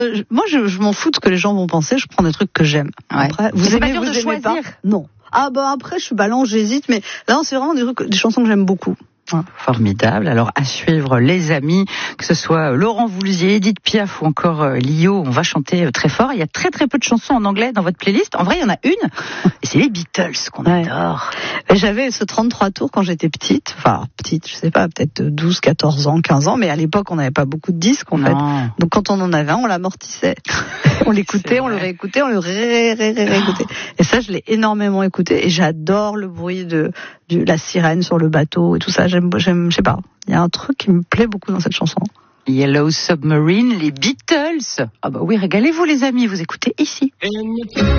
Moi, je m'en fous de ce que les gens vont penser. Je prends des trucs que j'aime. Ouais. Après, vous aimez, vous aimez pas ? Non. Ah bah après, je suis balance, j'hésite, mais là, c'est vraiment des chansons que j'aime beaucoup. Formidable. Alors à suivre les amis, que ce soit Laurent Voulzier, Edith Piaf ou encore Lio, on va chanter très fort. Il y a très très peu de chansons en anglais dans votre playlist. En vrai, il y en a une, et c'est les Beatles qu'on adore. Et j'avais ce 33 tours quand j'étais petite, je sais pas, peut-être 12, 14 ans, 15 ans, mais à l'époque on n'avait pas beaucoup de disques en fait. Donc quand on en avait un, on l'amortissait. On l'écoutait, on le réécoutait, on le réécoutait. Et ça, je l'ai énormément écouté et j'adore le bruit de la sirène sur le bateau et tout ça. J'aime, je sais pas. Il y a un truc qui me plaît beaucoup dans cette chanson. Yellow Submarine, les Beatles. Ah bah oui, régalez-vous les amis, vous écoutez ici.